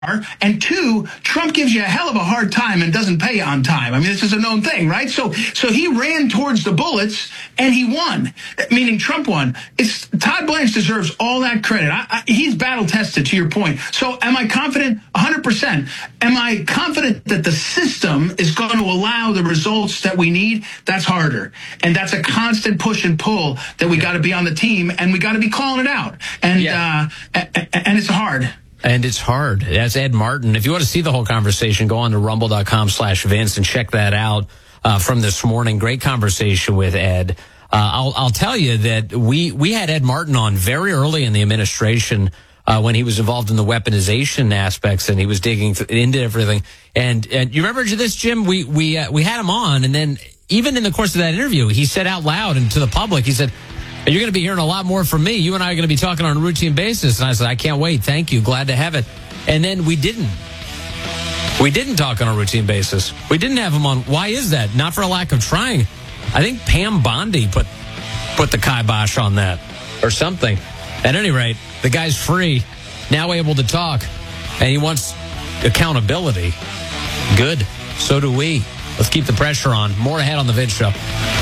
and two, Trump gives you a hell of a hard time and doesn't pay on time. I mean, this is a known thing, right? So he ran towards the bullets and he won, meaning Trump won. Todd Blanche deserves all that credit. He's battle tested, to your point. So am I confident? 100%. Am I confident that the system is going to allow the results that we need? That's harder. And that's a constant push and pull that we got to be on the team and we got to be calling it out. And it's hard. And it's hard. That's Ed Martin. If you want to see the whole conversation, go on to rumble.com/Vince and check that out from this morning. Great conversation with Ed. I'll tell you that we had Ed Martin on very early in the administration when he was involved in the weaponization aspects and he was digging into everything. And you remember this, Jim? We had him on, and then even in the course of that interview, he said out loud and to the public, he said, "You're going to be hearing a lot more from me. You and I are going to be talking on a routine basis." And I said, "I can't wait. Thank you. Glad to have it." And then we didn't. We didn't talk on a routine basis. We didn't have him on. Why is that? Not for a lack of trying. I think Pam Bondi put the kibosh on that or something. At any rate, the guy's free, now able to talk, and he wants accountability. Good. So do we. Let's keep the pressure on. More ahead on The Vince Show.